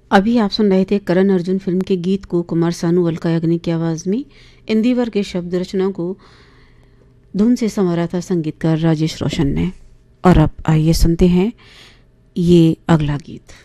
अभी आप सुन रहे थे करण अर्जुन फिल्म के गीत को कुमार सानू अलका याग्निक की आवाज़ में। इंदिवर के शब्द रचना को धुन से संवारा था संगीतकार राजेश रोशन ने। और अब आइए सुनते हैं ये अगला गीत।